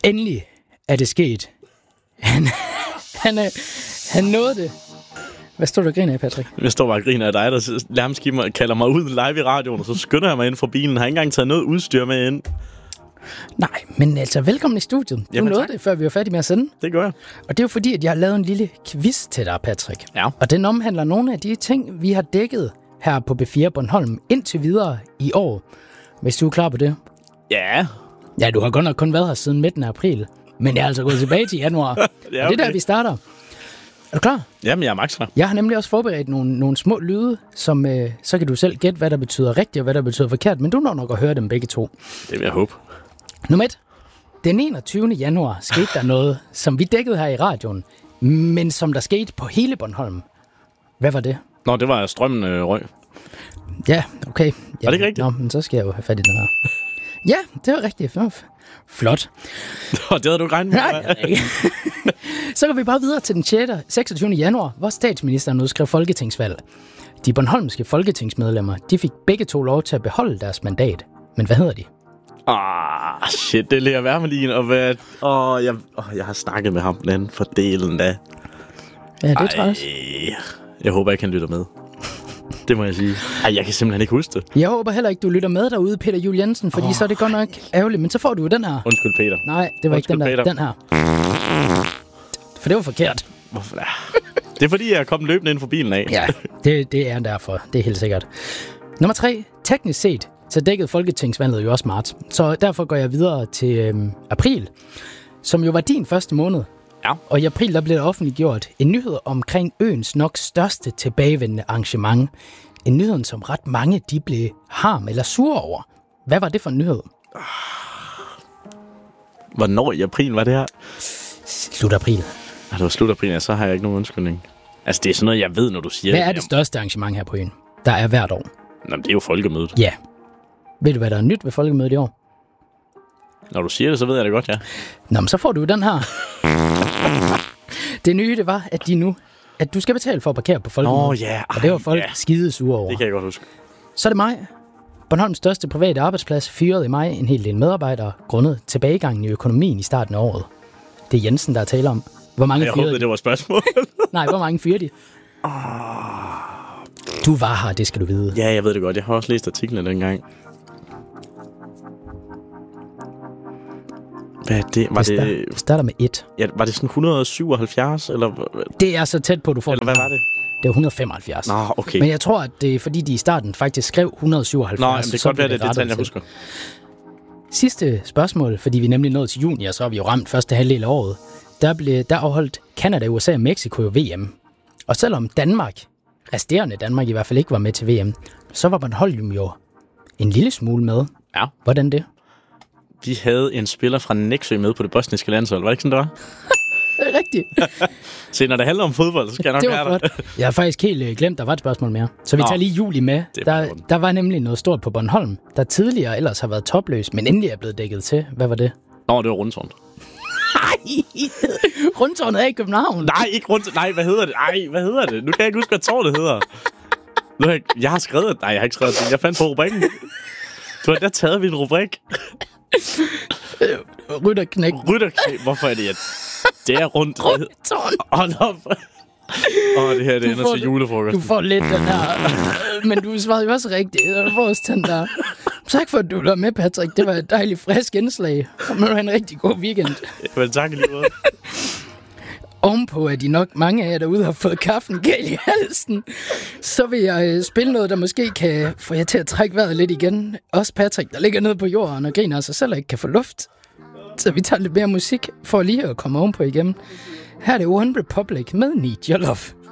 Endelig er det sket. Han nåede det. Hvad står du og griner af, Patrick? Jeg står bare og griner af dig, der nærmest kalder mig ud live i radioen, og så skynder jeg mig ind fra bilen. Har ikke engang taget noget udstyr med ind. Nej, men altså, velkommen i studiet. Du Jamen, nåede det, før vi var færdige med at sende. Det gør jeg. Og det er jo fordi, at jeg har lavet en lille quiz til dig, Patrick. Ja. Og den omhandler nogle af de ting, vi har dækket her på B4 Bornholm indtil videre i år. Hvis du er klar på det. Ja. Ja, du har godt nok kun været her siden midten af april. Men jeg er altså gået tilbage til januar. Ja, og det er der, vi starter. Er du klar? Jamen, jeg er max klar. Jeg har nemlig også forberedt nogle små lyde, som så kan du selv gætte, hvad der betyder rigtigt og hvad der betyder forkert. Men du når nok at høre dem begge to. Det vil jeg håbe. Nummer 1. Den 21. januar skete der noget, som vi dækkede her i radioen, men som der skete på hele Bornholm. Hvad var det? Nå, det var strømmen røg. Ja, okay. Var det ikke rigtigt? Nå, men så skal jeg jo have fat i den her. Ja, det var rigtigt. Flot. Nå, det havde du ikke regnet med. Nej, så går vi bare videre til den 26. januar, hvor statsministeren udskrev folketingsvalg. De bornholmske folketingsmedlemmer, de fik begge to lov til at beholde deres mandat. Men hvad hedder de? Shit, det lærer være med lige. Og jeg har snakket med ham den anden for delen da. Ja, det tror jeg også. Jeg håber ikke, han lytter med. Det må jeg sige. Jeg kan simpelthen ikke huske det. Jeg håber heller ikke, du lytter med derude, Peter Juel Jensen, fordi så er det godt nok ærgerligt. Men så får du jo den her. Undskyld, Peter. Nej, det var ikke den der. Peter. Den her. For det var forkert. Hvorfor? Det er fordi, jeg er kommet løbende ind for bilen af. Ja, det er derfor. Det er helt sikkert. Nummer 3. Teknisk set, så dækkede folketingsvalget jo også marts. Så derfor går jeg videre til april, som jo var din første måned. Ja. Og i april der blev der offentliggjort en nyhed omkring øens nok største tilbagevendende arrangement. En nyhed, som ret mange de blev harm eller sure over. Hvad var det for en nyhed? Hvornår i april var det her? Slut april. Det var slut april, så har jeg ikke nogen undskyldning. Altså, det er sådan noget, jeg ved, når du siger det. Hvad er det største arrangement her på øen, der er hvert år? Nå, det er jo folkemødet. Ja. Ved du, hvad der er nyt ved folkemødet i år? Når du siger det, så ved jeg det godt, ja. Nå, men så får du den her. Det nye, det var, at du skal betale for at parkere på folkemødet. Ja. Og det var folk skide sure over. Det kan jeg godt huske. Så er det maj. Bornholms største private arbejdsplads fyrede i maj en hel del medarbejdere grundet tilbagegangen i økonomien i starten af året. Det er Jensen, der taler om. Hvor mange jeg håbede, det var spørgsmål. Nej, hvor mange fyrer de? Du var her, det skal du vide. Ja, jeg ved det godt. Jeg har også læst artiklen dengang. Hvad er det? Vi starter med 1. Ja, var det sådan 177, eller? Det er så tæt på, du får. Eller hvad var det? Det var 175. Nå, okay. Men jeg tror, at det er fordi, de i starten faktisk skrev 177. Nå, det kan godt være, det er det, jeg husker. Sidste spørgsmål, fordi vi nemlig nåede til juni, og så har vi jo ramt første halvdel af året. Der afholdt Canada, USA og Mexico jo VM. Og selvom resterende Danmark i hvert fald ikke var med til VM, så var Bornholm jo en lille smule med. Ja. Hvordan det? Vi havde en spiller fra Nexø med på det bosniske landshold. Var det ikke sådan, det var? Det er rigtigt. Se, når det handler om fodbold, så skal jeg nok være der. Jeg har faktisk helt glemt, der var et spørgsmål mere. Så vi tager lige juli med. Der var nemlig noget stort på Bornholm, der tidligere ellers har været topløs, men endelig er blevet dækket til. Hvad var det? Nå, det var Rundtårn. Nej, Rundtårnet er i København. Nej, ikke Rundtårn. Nej, hvad hedder det? Nu kan jeg ikke huske, hvad tårnet hedder. Jeg har skrevet det. Nej, jeg har ikke skrevet det. Jeg fandt på rubrikken. Der taget vi en rubrik. Rytterknæk. Hvorfor er det, det er rundt? Rundtårn. Hold op. Det her, det ender til julefrokost. Du får lidt den her. Men du svarede jo også rigtigt. Du får også den der. Tak for, at du var med, Patrick. Det var et dejligt frisk indslag. Og må du have en rigtig god weekend. Men tak lige måde. Ovenpå, at I nok mange af jer derude har fået kaffen galt i halsen, så vil jeg spille noget, der måske kan få jer til at trække vejret lidt igen. Også Patrick, der ligger nede på jorden og griner af sig selv og ikke kan få luft. Så vi tager lidt mere musik for lige at komme ovenpå igen. Her er det One Republic med Need Your Love.